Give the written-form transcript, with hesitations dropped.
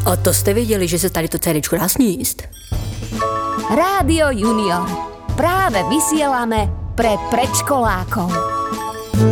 A to ste vedeli, že sa tady to cerečko dá sníst? Rádio Junior. Práve vysielame pre predškolákov.